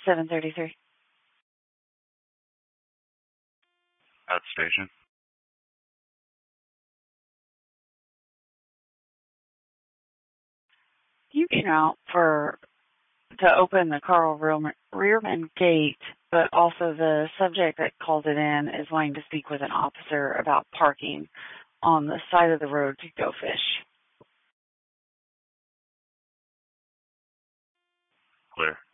733. At station. You came out to open the Carl Rearman gate, but also the subject that called it in is wanting to speak with an officer about parking on the side of the road to go fish. Clear.